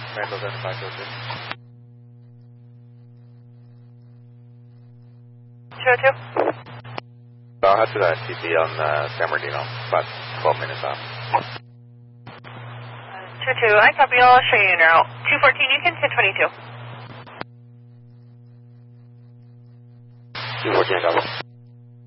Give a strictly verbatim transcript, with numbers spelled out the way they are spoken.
Randall Denver five two two. two oh two? I'll have to that T P on uh, San Bernardino, about twelve minutes off. two two, I copy, I'll show you now. two fourteen, you can ten twenty-two. two fourteen, I got